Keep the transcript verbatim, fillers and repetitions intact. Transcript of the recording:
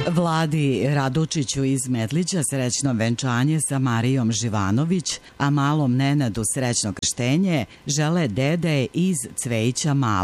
Vladi Radučiću iz Metlića srećno venčanje sa Marijom Živanović, a malom Nenadu srećno krštenje žele dede iz Cvejića Male.